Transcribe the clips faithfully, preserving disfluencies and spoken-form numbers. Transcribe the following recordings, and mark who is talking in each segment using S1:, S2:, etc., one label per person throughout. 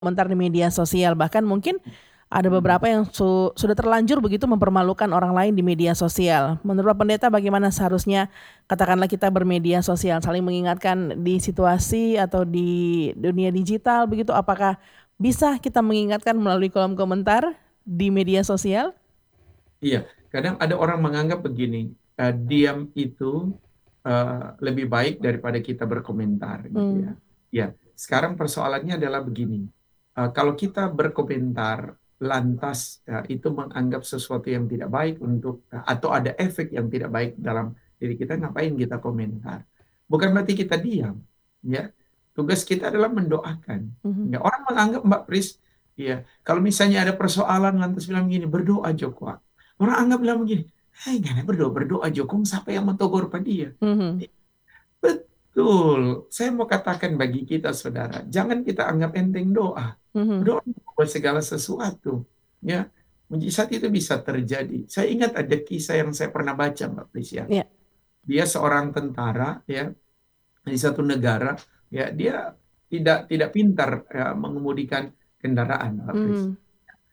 S1: Komentar di media sosial, bahkan mungkin ada beberapa yang su sudah terlanjur begitu mempermalukan orang lain di media sosial. Menurut Pak Pendeta bagaimana seharusnya katakanlah kita bermedia sosial, saling mengingatkan di situasi atau di dunia digital begitu, apakah bisa kita mengingatkan melalui kolom komentar di media sosial?
S2: Iya, kadang ada orang menganggap begini, eee, diam itu, eee, lebih baik daripada kita berkomentar gitu ya.
S1: Mmm.
S2: Ya, sekarang persoalannya adalah begini, eee, kalau kita berkomentar lantas, eee, itu menganggap sesuatu yang tidak baik untuk eee, atau ada efek yang tidak baik dalam diri kita, ngapain kita komentar? Bukan berarti kita diam, ya. Tugas kita adalah mendoakan.
S1: Mhm.
S2: Ya, orang menganggap Mbak Pris, ya, kalau misalnya ada persoalan lantas bilang gini, "Berdoa Joko." Orang anggap bilang begini, "Hei, ngana berdoa berdoa Jokong siapa yang mentogor pa dia?"
S1: Mhm.
S2: Betul, saya mau katakan bagi kita saudara, jangan kita anggap enteng doa.
S1: Mhm.
S2: Doa buat segala sesuatu, ya. Mujizat itu bisa terjadi. Saya ingat ada kisah yang saya pernah baca Mbak Pris ya.
S1: Iya.
S2: Dia seorang tentara ya, di satu negara, ya dia tidak tidak pintar, ya, mengemudikan kendaraan Mbak Pris.
S1: Mhm.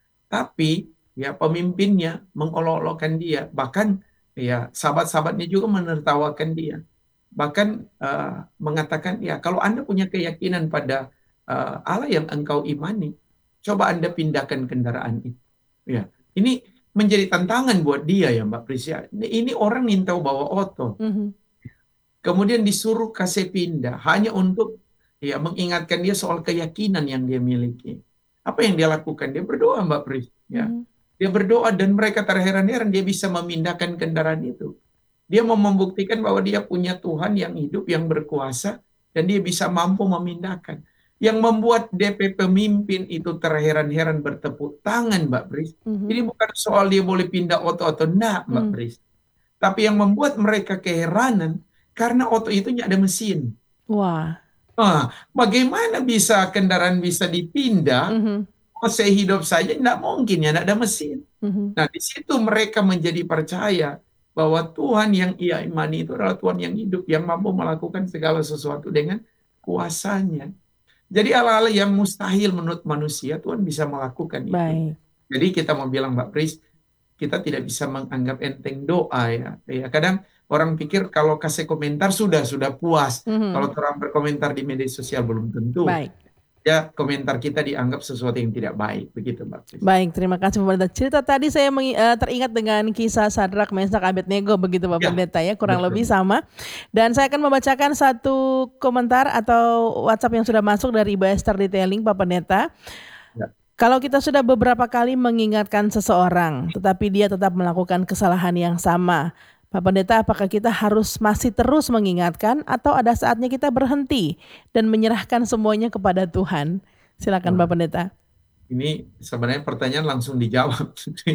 S2: Tapi, ya pemimpinnya mengolok-olokkan dia, bahkan ya sahabat-sahabatnya juga menertawakan dia. Bahkan, eee, mengatakan, "Ya kalau Anda punya keyakinan pada, eee, Allah yang engkau imani, coba Anda pindahkan kendaraan itu." Ya, ini menjadi tantangan buat dia ya Mbak Pris ya. Ini ini orang nintau bawa oto.
S1: Mhm.
S2: Kemudian disuruh kasih pindah, hanya untuk ya mengingatkan dia soal keyakinan yang dia miliki. Apa yang dia lakukan? Dia berdoa Mbak Pris, ya.
S1: Mhm.
S2: Dia berdoa dan mereka terheran-heran dia bisa memindahkan kendaraan itu. Dia mau membuktikan bahwa dia punya Tuhan yang hidup, yang berkuasa, dan dia bisa mampu memindahkan. Yang membuat D P pemimpin itu terheran-heran bertepuk tangan Mbak Pris,
S1: Mhm.
S2: ini bukan soal dia boleh pindah oto-oto, enggak Mbak
S1: Mmm.
S2: Pris. Tapi yang membuat mereka keheranan, karena oto itu nggak ada mesin.
S1: Wah.
S2: Ah, bagaimana bisa kendaraan bisa dipindah,
S1: Mhm.
S2: kok sehidup saja nggak mungkin ya, nggak ada mesin.
S1: Mhm.
S2: Nah, di situ mereka menjadi percaya bahwa Tuhan yang ia imani itu adalah Tuhan yang hidup, yang mampu melakukan segala sesuatu dengan kuasanya. Jadi hal-hal yang mustahil menurut manusia, Tuhan bisa melakukan itu.
S1: Baik.
S2: Jadi kita mau bilang Mbak Pris, kita tidak bisa menganggap enteng doa ya. Ya kadang orang pikir kalau kasih komentar sudah sudah puas.
S1: Mhm.
S2: Kalau orang berkomentar di media sosial belum tentu.
S1: Baik.
S2: Ya komentar kita dianggap sesuatu yang tidak baik. Begitu Mbak Pris.
S1: Baik, terima kasih Pak Pendeta. Cerita tadi saya mengi eee, teringat dengan kisah Sadrak, Mesak, Abednego begitu Pak
S2: Ya,
S1: Pendeta ya, kurang lebih
S2: betul.
S1: sama. Dan saya akan membacakan satu komentar atau WhatsApp yang sudah masuk dari Ibu Esther Detailing Pak Pendeta.
S2: Ya.
S1: Kalau kita sudah beberapa kali mengingatkan seseorang, tetapi dia tetap melakukan kesalahan yang sama, Pak Pendeta apakah kita harus masih terus mengingatkan atau ada saatnya kita berhenti dan menyerahkan semuanya kepada Tuhan? Silakan
S2: Wah,
S1: Pak Pendeta.
S2: ini sebenarnya pertanyaan langsung dijawab.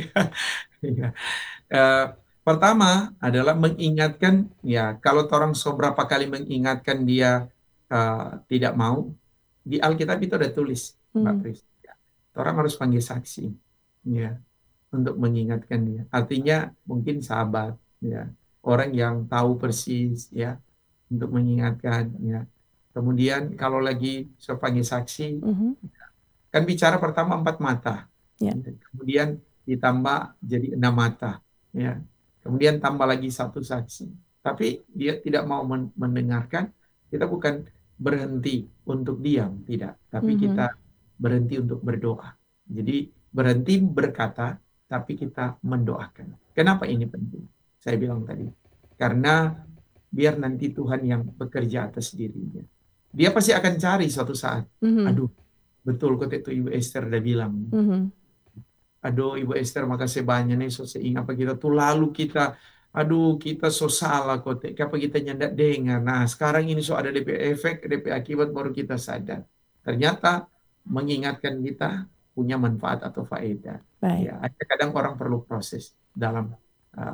S2: Iya. Eee, pertama adalah mengingatkan, ya kalau orang seberapa kali mengingatkan dia, eee, tidak mau, di Alkitab itu ada tulis Mbak
S1: Mmm.
S2: Pris, ya. Orang harus panggil saksi, ya, untuk mengingatkan dia. Artinya mungkin sahabat, ya, orang yang tahu persis, ya, untuk mengingatkan, ya. Kemudian kalau lagi suruh panggil saksi,
S1: Mhm.
S2: kan bicara pertama empat mata,
S1: Ya.
S2: kemudian ditambah jadi enam mata, ya. Kemudian tambah lagi satu saksi. Tapi dia tidak mau men mendengarkan, kita bukan berhenti untuk diam, tidak. Tapi
S1: Mhm.
S2: kita berhenti untuk berdoa. Jadi berhenti berkata, tapi kita mendoakan. Kenapa ini penting? Saya bilang tadi, karena biar nanti Tuhan yang bekerja atas dirinya. Dia pasti akan cari suatu saat,
S1: Mhm.
S2: aduh betul kata itu Ibu Esther udah bilang.
S1: Mhm.
S2: Aduh Ibu Esther makasih banyak nih so seingat apa kita tuh lalu kita, aduh kita so salah kok, apa kita nyandak dengar. Nah sekarang ini so ada D P efek, D P akibat baru kita sadar. Ternyata mengingatkan kita punya manfaat atau faedah.
S1: Baik.
S2: Ya, kadang orang perlu proses dalam uh,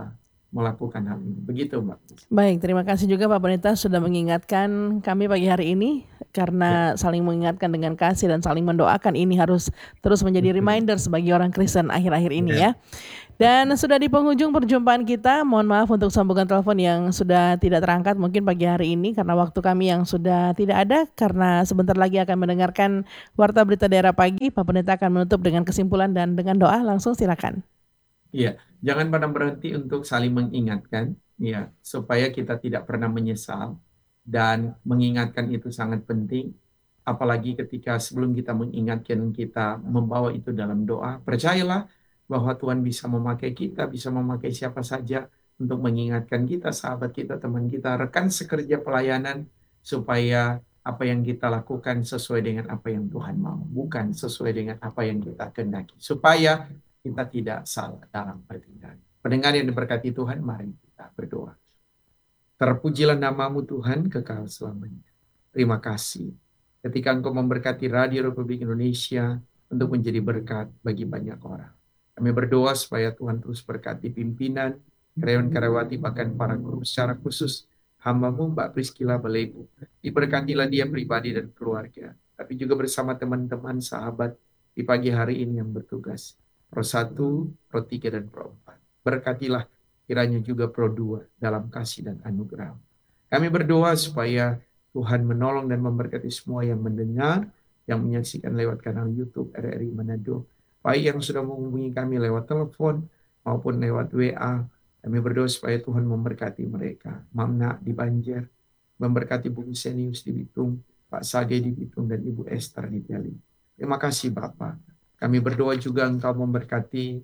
S2: melakukan hal ini. Begitu Mbak.
S1: Baik, terima kasih juga Pak Pendeta sudah mengingatkan kami pagi hari ini, karena saling mengingatkan dengan kasih dan saling mendoakan ini harus terus menjadi reminder sebagai orang Kristen akhir-akhir ini ya. Dan sudah di penghujung perjumpaan kita, mohon maaf untuk sambungan telepon yang sudah tidak terangkat mungkin pagi hari ini karena waktu kami yang sudah tidak ada, karena sebentar lagi akan mendengarkan Warta Berita Daerah Pagi. Pak Pendeta akan menutup dengan kesimpulan dan dengan doa, langsung silakan.
S2: Iya, jangan pernah berhenti untuk saling mengingatkan, ya, supaya kita tidak pernah menyesal, dan mengingatkan itu sangat penting, apalagi ketika sebelum kita mengingatkan kita membawa itu dalam doa. Percayalah bahwa Tuhan bisa memakai kita, bisa memakai siapa saja untuk mengingatkan kita, sahabat kita, teman kita, rekan sekerja pelayanan, supaya apa yang kita lakukan sesuai dengan apa yang Tuhan mau, bukan sesuai dengan apa yang kita kehendaki, supaya kita tidak salah dalam bertindak. Pendengar yang diberkati Tuhan, mari kita berdoa. Terpujilah namamu Tuhan kekal selamanya. Terima kasih ketika Engkau memberkati Radio Republik Indonesia untuk menjadi berkat bagi banyak orang. Kami berdoa supaya Tuhan terus berkati pimpinan, karyawan-karyawati, bahkan para guru secara khusus hamba-Mu Mbak Priscilla Balebu. Diberkatilah dia pribadi dan keluarga, tapi juga bersama teman-teman sahabat di pagi hari ini yang bertugas. Pro satu, Pro tiga, dan Pro empat. Berkatilah kiranya juga Pro dua dalam kasih dan anugerah. Kami berdoa supaya Tuhan menolong dan memberkati semua yang mendengar, yang menyaksikan lewat kanal YouTube R R I Manado, baik yang sudah menghubungi kami lewat telepon maupun lewat W A. Kami berdoa supaya Tuhan memberkati mereka. Mamna di Banjar, memberkati Bung Senius di Bitung, Pak Sage di Bitung, dan Ibu Esther di Bali. Terima kasih Bapak. Kami berdoa juga Engkau memberkati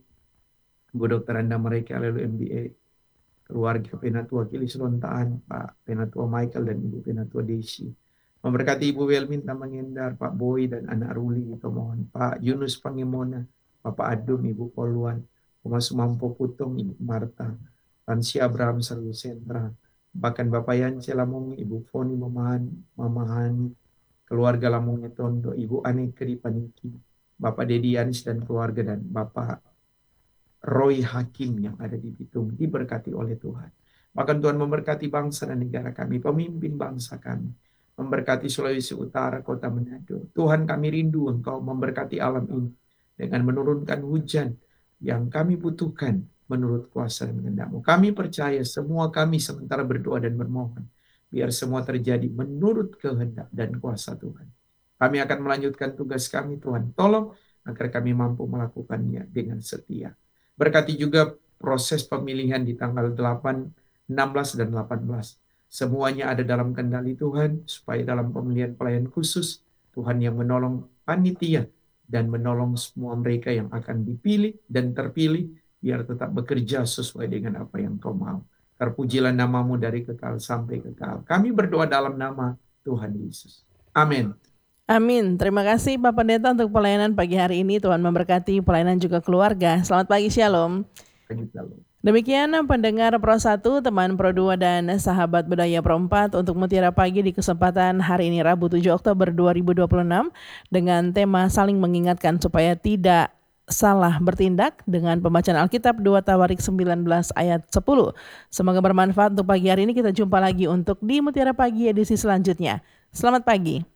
S2: Bu Dokter Anda mereka L L M B A, keluarga Penatua Kilis Lontaan, Pak Penatua Michael dan Ibu Penatua Desi. Memberkati Ibu Welminta Mengendar, Pak Boy dan anak Ruli, mohon Pak Yunus Pangemona, Bapak Adum, Ibu Poluan, Mas Sumampo Putung, Ibu Marta, Tansi Abraham Serlu Sentra, bahkan Bapak Yance Lamongi, Ibu Foni Mamahan, Mamahani, keluarga Lamongi Tondo, Ibu Aneka di Paniki, Bapak Dedi Yanis dan keluarga, dan Bapak Roy Hakim yang ada di Bitung, diberkati oleh Tuhan. Bahkan Tuhan memberkati bangsa dan negara kami, pemimpin bangsa kami, memberkati Sulawesi Utara, Kota Manado. Tuhan, kami rindu Engkau memberkati alam ini dengan menurunkan hujan yang kami butuhkan menurut kuasa dan kehendak-Mu. Kami percaya semua kami sementara berdoa dan bermohon, biar semua terjadi menurut kehendak dan kuasa Tuhan. Kami akan melanjutkan tugas kami, Tuhan. Tolong agar kami mampu melakukannya dengan setia. Berkati juga proses pemilihan di tanggal delapan, enam belas, dan delapan belas. Semuanya ada dalam kendali Tuhan, supaya dalam pemilihan pelayan khusus, Tuhan yang menolong panitia dan menolong semua mereka yang akan dipilih dan terpilih, biar tetap bekerja sesuai dengan apa yang Kau mau. Terpujilah namamu dari kekal sampai kekal. Kami berdoa dalam nama Tuhan Yesus. Amin.
S1: Amin. Terima kasih Pak Pendeta untuk pelayanan pagi hari ini. Tuhan memberkati pelayanan juga keluarga. Selamat pagi, Shalom. Demikian pendengar Pro satu, teman Pro dua, dan sahabat budaya Pro empat untuk Mutiara Pagi di kesempatan hari ini Rabu tujuh Oktober dua ribu dua puluh enam dengan tema saling mengingatkan supaya tidak salah bertindak dengan pembacaan Alkitab dua Tawarik sembilan belas ayat sepuluh. Semoga bermanfaat untuk pagi hari ini. Kita jumpa lagi untuk di Mutiara Pagi edisi selanjutnya. Selamat pagi.